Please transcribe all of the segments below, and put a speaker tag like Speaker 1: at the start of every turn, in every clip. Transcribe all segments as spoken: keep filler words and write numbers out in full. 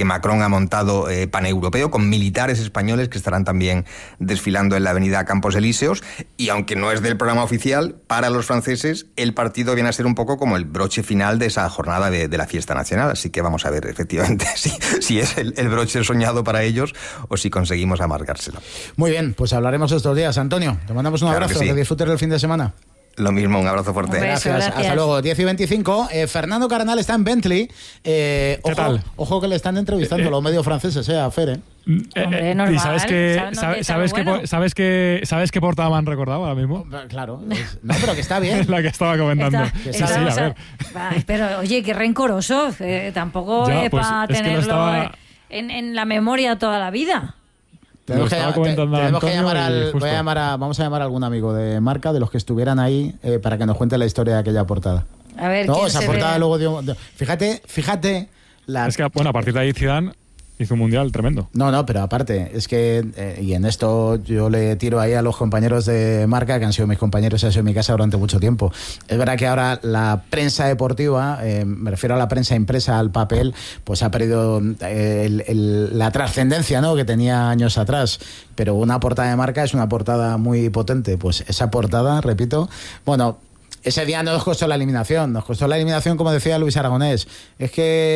Speaker 1: que Macron ha montado eh, paneuropeo, con militares españoles que estarán también desfilando en la avenida Campos Elíseos, y aunque no es del programa oficial, para los franceses el partido viene a ser un poco como el broche final de esa jornada de, de la fiesta nacional, así que vamos a ver efectivamente si, si es el, el broche soñado para ellos o si conseguimos amargárselo.
Speaker 2: Muy bien, pues hablaremos estos días. Antonio, te mandamos un
Speaker 1: claro
Speaker 2: abrazo,
Speaker 1: que, sí.
Speaker 2: que disfrutes del fin de semana.
Speaker 1: Lo mismo, un abrazo fuerte.
Speaker 2: Un beso, gracias. gracias, hasta luego. diez y veinticinco, eh, Fernando Carnal está en Bentley. Eh,
Speaker 3: ¿Qué
Speaker 2: ojo,
Speaker 3: tal?
Speaker 2: Ojo que le están entrevistando eh, los medios franceses, eh, a Fer, ¿eh?
Speaker 4: Hombre, normal.
Speaker 3: ¿Y sabes que
Speaker 4: ¿Sabes,
Speaker 3: sabes,
Speaker 4: bueno?
Speaker 3: que, sabes que sabes qué portada me han recordado ahora mismo?
Speaker 2: Claro. Es, no, pero que está bien.
Speaker 3: Es la que estaba comentando.
Speaker 4: Está,
Speaker 3: sí,
Speaker 4: está,
Speaker 3: sí,
Speaker 4: o sea,
Speaker 3: a ver.
Speaker 4: Ay, pero oye, qué rencoroso. Eh, tampoco
Speaker 3: ya,
Speaker 4: es
Speaker 3: pues,
Speaker 4: para
Speaker 3: es
Speaker 4: tenerlo
Speaker 3: estaba...
Speaker 4: en, en la memoria toda la vida.
Speaker 2: Tenemos que, te, tenemos que llamar al, voy a llamar a, vamos a llamar a algún amigo de marca, de los que estuvieran ahí, eh, para que nos cuente la historia de aquella portada.
Speaker 4: A ver,
Speaker 2: no,
Speaker 4: ¿quién
Speaker 2: esa
Speaker 4: se
Speaker 2: portada
Speaker 4: ve?
Speaker 2: luego dio, dio, fíjate, fíjate la...
Speaker 3: Es que, bueno, a partir de ahí Zidane hizo un mundial tremendo.
Speaker 2: No, no, pero aparte, es que, eh, y en esto yo le tiro ahí a los compañeros de marca, que han sido mis compañeros, han sido en mi casa durante mucho tiempo. Es verdad que ahora la prensa deportiva, eh, me refiero a la prensa impresa, al papel, pues ha perdido eh, el, el, la trascendencia, ¿no?, que tenía años atrás. Pero una portada de marca es una portada muy potente. Pues esa portada, repito, bueno... Ese día no nos costó la eliminación, nos costó la eliminación, como decía Luis Aragonés. Es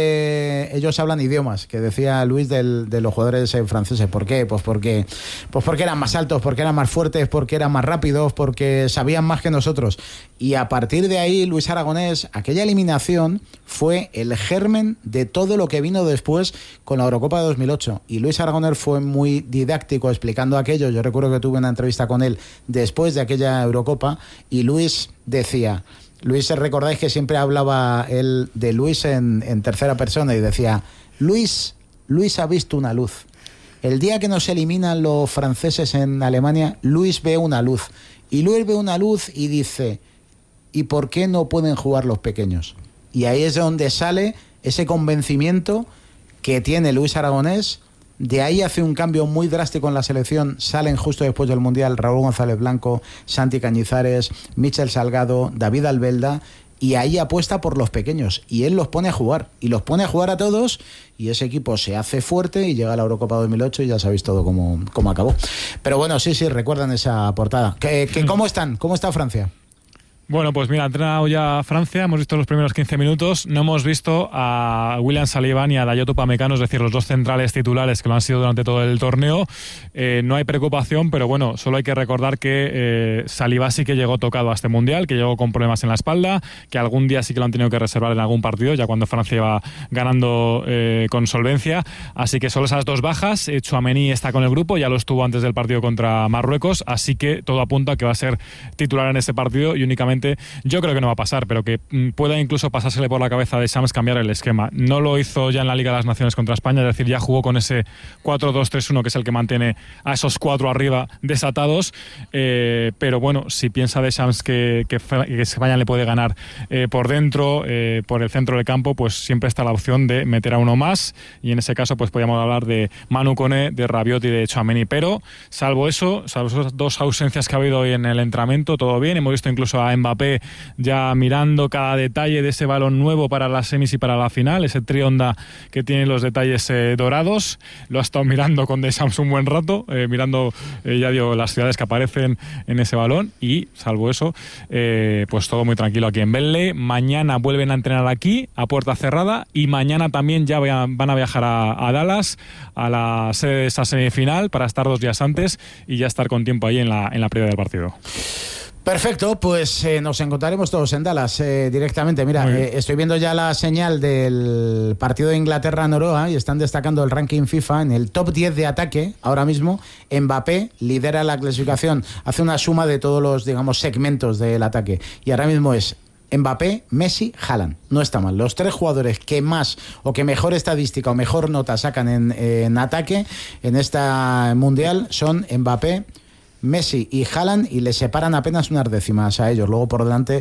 Speaker 2: que ellos hablan idiomas, que decía Luis del, de los jugadores franceses. ¿Por qué? Pues porque, pues porque eran más altos, porque eran más fuertes, porque eran más rápidos, porque sabían más que nosotros. Y a partir de ahí, Luis Aragonés, aquella eliminación fue el germen de todo lo que vino después con la Eurocopa de dos mil ocho. Y Luis Aragonés fue muy didáctico explicando aquello. Yo recuerdo que tuve una entrevista con él después de aquella Eurocopa y Luis decía, Luis, recordáis que siempre hablaba él de Luis en, en tercera persona y decía, Luis, Luis ha visto una luz. El día que nos eliminan los franceses en Alemania, Luis ve una luz. Y Luis ve una luz y dice, ¿y por qué no pueden jugar los pequeños? Y ahí es donde sale ese convencimiento que tiene Luis Aragonés. De ahí hace un cambio muy drástico en la selección. Salen justo después del Mundial Raúl González Blanco, Santi Cañizares, Michel Salgado, David Albelda, y ahí apuesta por los pequeños y él los pone a jugar y los pone a jugar a todos y ese equipo se hace fuerte y llega a la Eurocopa dos mil ocho y ya sabéis todo cómo, cómo acabó. Pero bueno, sí, sí, recuerdan esa portada. ¿Qué, qué, ¿Cómo están? ¿Cómo está Francia?
Speaker 3: Bueno, pues mira, ha entrenado ya Francia, hemos visto los primeros quince minutos, no hemos visto a William Saliba ni a Dayot Upamecano, es decir, los dos centrales titulares que lo han sido durante todo el torneo. Eh, no hay preocupación, pero bueno, solo hay que recordar que eh, Saliba sí que llegó tocado a este Mundial, que llegó con problemas en la espalda, que algún día sí que lo han tenido que reservar en algún partido, ya cuando Francia iba ganando eh, con solvencia. Así que solo esas dos bajas. eh, Tchouaméni está con el grupo, ya lo estuvo antes del partido contra Marruecos, así que todo apunta a que va a ser titular en este partido y únicamente yo creo que no va a pasar, pero que pueda incluso pasársele por la cabeza de Shams cambiar el esquema. No lo hizo ya en la Liga de las Naciones contra España, es decir, ya jugó con ese cuatro dos tres uno, que es el que mantiene a esos cuatro arriba desatados, eh, pero bueno, si piensa de Shams que, que, que España le puede ganar eh, por dentro, eh, por el centro del campo, pues siempre está la opción de meter a uno más, y en ese caso pues podríamos hablar de Manu Koné, de Rabiot y de Tchouaméni, pero salvo eso, salvo esas dos ausencias que ha habido hoy en el entrenamiento, todo bien. Hemos visto incluso a Mbappé ya mirando cada detalle de ese balón nuevo para las semis y para la final, ese trionda que tiene los detalles eh, dorados. Lo ha estado mirando con Deschamps un buen rato, eh, mirando, eh, ya digo, las ciudades que aparecen en ese balón, y salvo eso, eh, pues todo muy tranquilo aquí en Bentley. Mañana vuelven a entrenar aquí, a puerta cerrada, y mañana también ya van a viajar a, a Dallas, a la sede de esa semifinal, para estar dos días antes y ya estar con tiempo ahí en la, en la previa del partido.
Speaker 2: Perfecto, pues eh, nos encontraremos todos en Dallas eh, directamente. Mira, eh, estoy viendo ya la señal del partido de Inglaterra-Noruega y están destacando el ranking FIFA en el top diez de ataque. Ahora mismo Mbappé lidera la clasificación, hace una suma de todos los, digamos, segmentos del ataque, y ahora mismo es Mbappé, Messi, Haaland. No está mal. Los tres jugadores que más o que mejor estadística o mejor nota sacan en, en ataque en esta mundial son Mbappé, Messi y Haaland, y le separan apenas unas décimas a ellos. Luego por delante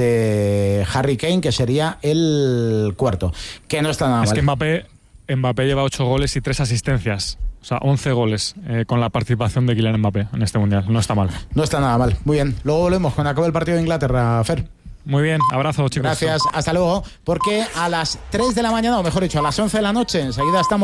Speaker 2: de Harry Kane, que sería el cuarto. Que no está nada mal.
Speaker 3: Es que Mbappé, Mbappé lleva ocho goles y tres asistencias. O sea, once goles eh, con la participación de Kylian Mbappé en este Mundial. No está mal.
Speaker 2: No está nada mal. Muy bien. Luego volvemos cuando acabe el partido de Inglaterra, Fer.
Speaker 3: Muy bien, abrazo, chicos.
Speaker 2: Gracias, hasta luego. Porque a las tres de la mañana, o mejor dicho, a las once de la noche, enseguida estamos